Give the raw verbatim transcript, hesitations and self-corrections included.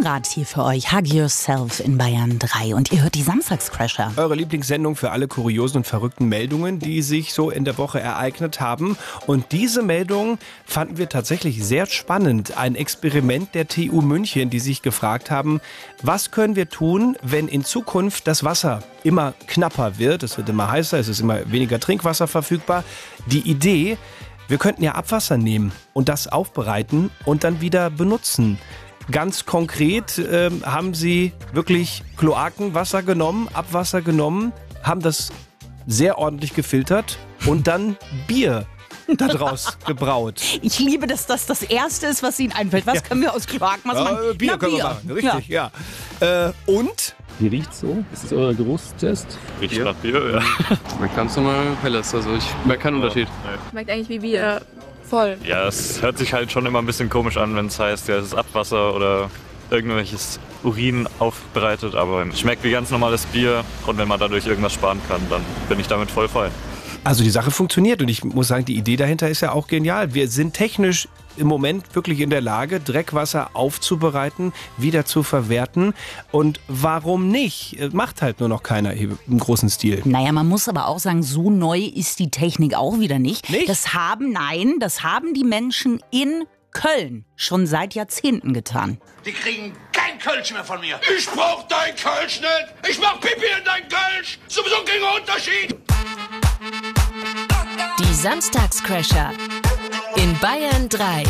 Konrad hier für euch. Hug Yourself in Bayern drei. Und ihr hört die Samstagscrasher. Eure Lieblingssendung für alle kuriosen und verrückten Meldungen, die sich so in der Woche ereignet haben. Und diese Meldung fanden wir tatsächlich sehr spannend. Ein Experiment der T U München, die sich gefragt haben, was können wir tun, wenn in Zukunft das Wasser immer knapper wird? Es wird immer heißer, es ist immer weniger Trinkwasser verfügbar. Die Idee: Wir könnten ja Abwasser nehmen und das aufbereiten und dann wieder benutzen. Ganz konkret äh, haben sie wirklich Kloakenwasser genommen, Abwasser genommen, haben das sehr ordentlich gefiltert und dann Bier daraus gebraut. Ich liebe, dass das das Erste ist, was Ihnen einfällt. Was ja. können wir aus Kloakenwasser machen? Ja, Bier Na, können Bier. wir machen, richtig, ja. ja. Äh, und? Wie riecht's so? Ist das euer Geruchstest? Riecht nach Bier, ja. Schmeckt ganz normal Helles, also ich merke keinen Unterschied. Schmeckt eigentlich wie Bier, voll. Ja, es hört sich halt schon immer ein bisschen komisch an, wenn es heißt, ja, es ist Abwasser oder irgendwelches Urin aufbereitet, aber es schmeckt wie ganz normales Bier und wenn man dadurch irgendwas sparen kann, dann bin ich damit voll fein. Also die Sache funktioniert und ich muss sagen, die Idee dahinter ist ja auch genial. Wir sind technisch im Moment wirklich in der Lage, Dreckwasser aufzubereiten, wieder zu verwerten. Und warum nicht? Macht halt nur noch keiner im großen Stil. Naja, man muss aber auch sagen, so neu ist die Technik auch wieder nicht. Nicht? Das haben, nein, das haben die Menschen in Köln schon seit Jahrzehnten getan. Die kriegen kein Kölsch mehr von mir. Ich brauch dein Kölsch nicht. Ich mach Pipi in dein Kölsch. Sowieso kein Unterschied. Die Samstagscrasher in Bayern drei.